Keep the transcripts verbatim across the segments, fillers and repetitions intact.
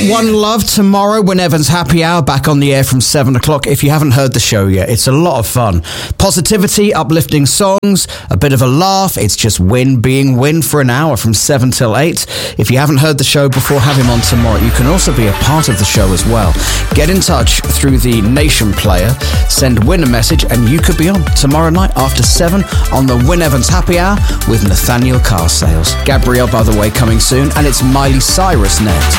One Love tomorrow, Win Evans Happy Hour, back on the air from seven o'clock. If you haven't heard the show yet, it's a lot of fun. Positivity, uplifting songs, a bit of a laugh. It's just Win being Win for an hour from seven till eight. If you haven't heard the show before, have him on tomorrow. You can also be a part of the show as well. Get in touch through the Nation player, send Win a message, and you could be on tomorrow night after seven on the Win Evans Happy Hour with Nathaniel Car Sales. Gabrielle, by the way, coming soon, and it's Miley Cyrus next.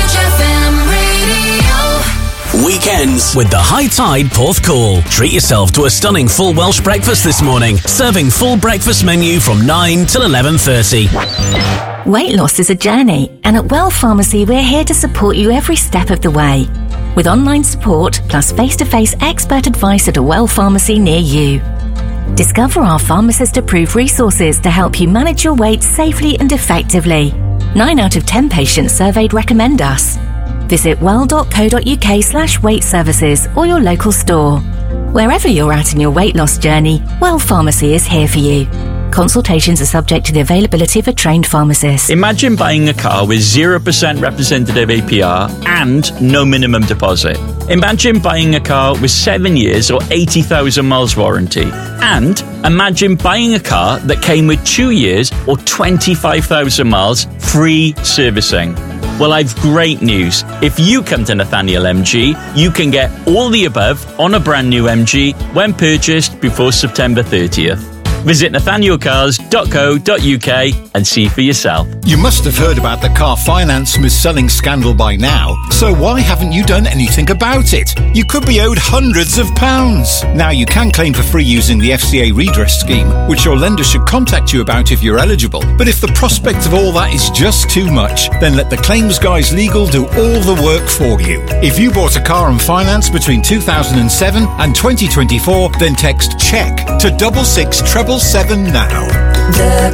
Weekends with the High Tide Porthcawl. Treat yourself to a stunning full Welsh breakfast this morning, serving full breakfast menu from nine till eleven thirty. Weight loss is a journey, and at Well Pharmacy we're here to support you every step of the way. With online support plus face-to-face expert advice at a Well Pharmacy near you. Discover our pharmacist-approved resources to help you manage your weight safely and effectively. Nine out of ten patients surveyed recommend us. Visit well.co.uk slash weight services or your local store. Wherever you're at in your weight loss journey, Well Pharmacy is here for you. Consultations are subject to the availability of a trained pharmacist. Imagine buying a car with zero percent representative A P R and no minimum deposit. Imagine buying a car with seven years or eighty thousand miles warranty. And imagine buying a car that came with two years or twenty-five thousand miles free servicing. Well, I've great news. If you come to Nathaniel M G, you can get all the above on a brand new M G when purchased before September thirtieth. Visit nathaniel cars dot co dot uk and see for yourself. You must have heard about the car finance mis-selling scandal by now, so why haven't you done anything about it? You could be owed hundreds of pounds. Now, you can claim for free using the F C A redress scheme, which your lender should contact you about if you're eligible. But if the prospect of all that is just too much, then let the Claims Guys Legal do all the work for you. If you bought a car on finance between two thousand seven and twenty twenty-four, then text CHECK to double six treble seven now. The